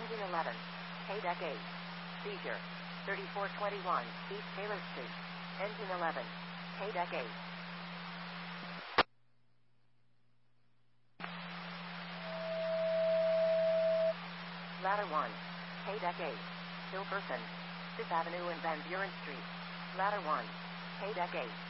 Engine 11. Haydeck 8. Seizure. 3421 East Taylor Street. Engine 11. Haydeck 8. Ladder 1. Haydeck 8. Still person. 5th Avenue and Van Buren Street. Ladder 1. Haydeck 8.